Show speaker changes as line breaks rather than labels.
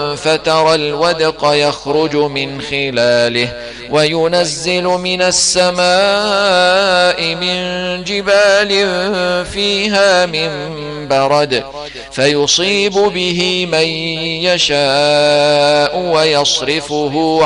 فترى الودق يخرج من خلاله وينزل من السماء من جبال فيها من برد فيصيب به من يشاء ويصرفه